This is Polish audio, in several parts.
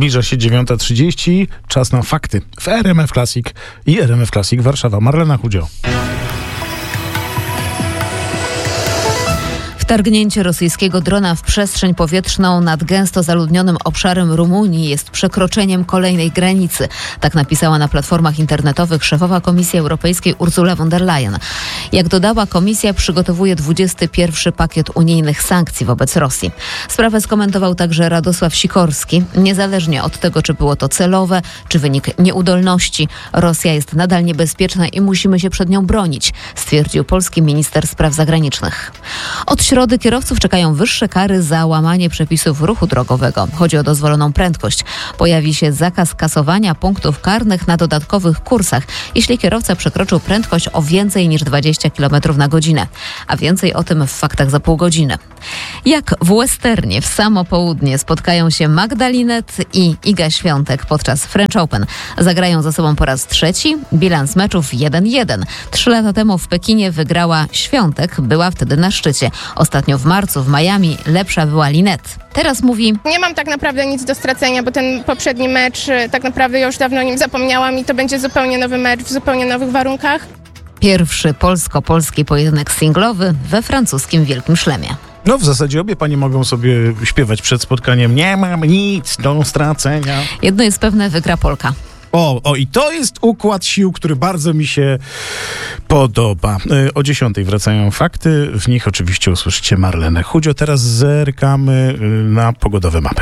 Zbliża się 9:30, czas na fakty w RMF Classic i RMF Classic Warszawa. Marlena Chudzio. Wtargnięcie rosyjskiego drona w przestrzeń powietrzną nad gęsto zaludnionym obszarem Rumunii jest przekroczeniem kolejnej granicy. Tak napisała na platformach internetowych szefowa Komisji Europejskiej Ursula von der Leyen. Jak dodała, komisja przygotowuje 21. pakiet unijnych sankcji wobec Rosji. Sprawę skomentował także Radosław Sikorski. Niezależnie od tego, czy było to celowe, czy wynik nieudolności, Rosja jest nadal niebezpieczna i musimy się przed nią bronić, stwierdził polski minister spraw zagranicznych. Od środy kierowców czekają wyższe kary za łamanie przepisów ruchu drogowego. Chodzi o dozwoloną prędkość. Pojawi się zakaz kasowania punktów karnych na dodatkowych kursach, jeśli kierowca przekroczył prędkość o więcej niż 20 km na godzinę. A więcej o tym w faktach za pół godziny. Jak w westernie w samo południe spotkają się Magda Linette i Iga Świątek podczas French Open. Zagrają ze sobą po raz trzeci. Bilans meczów 1-1. 3 lata temu w Pekinie wygrała Świątek. Była wtedy na szczycie. Ostatnio w marcu w Miami lepsza była Linette. Teraz mówi: nie mam tak naprawdę nic do stracenia, bo ten poprzedni mecz tak naprawdę już dawno o nim zapomniałam i to będzie zupełnie nowy mecz w zupełnie nowych warunkach. Pierwszy polsko-polski pojedynek singlowy we francuskim Wielkim Szlemie. No w zasadzie obie panie mogą sobie śpiewać przed spotkaniem. Nie mam nic do stracenia. Jedno jest pewne, wygra Polka. I to jest układ sił, który bardzo mi się podoba. O 10:00 wracają fakty, w nich oczywiście usłyszycie Marlenę Chudzio. Teraz zerkamy na pogodowe mapy.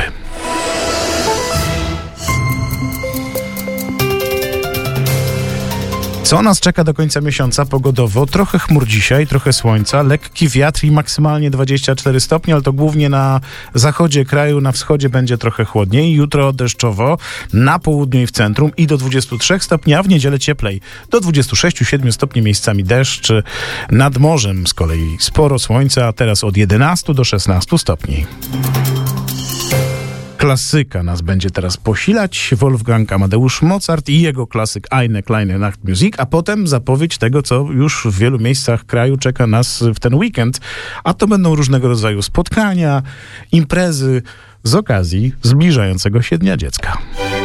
Co nas czeka do końca miesiąca pogodowo? Trochę chmur dzisiaj, trochę słońca, lekki wiatr i maksymalnie 24 stopnie, ale to głównie na zachodzie kraju, na wschodzie będzie trochę chłodniej. Jutro deszczowo, na południu i w centrum i do 23 stopni, a w niedzielę cieplej. Do 26-7 stopni miejscami deszcz. Nad morzem z kolei sporo słońca, a teraz od 11 do 16 stopni. Klasyka nas będzie teraz posilać. Wolfgang Amadeusz Mozart i jego klasyk Eine kleine Nachtmusik, a potem zapowiedź tego, co już w wielu miejscach kraju czeka nas w ten weekend. A to będą różnego rodzaju spotkania, imprezy z okazji zbliżającego się Dnia Dziecka.